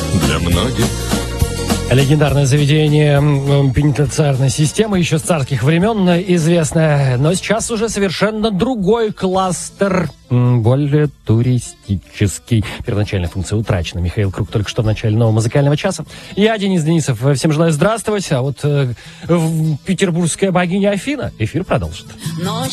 для многих. Легендарное заведение пенитенциарной системы еще с царских времен известное, но сейчас уже совершенно другой кластер, более туристический. Первоначальная функция утрачена. Михаил Круг только что в начале нового музыкального часа. Я, Денис Денисов, всем желаю здравствовать, а вот петербургская богиня Афина эфир продолжит.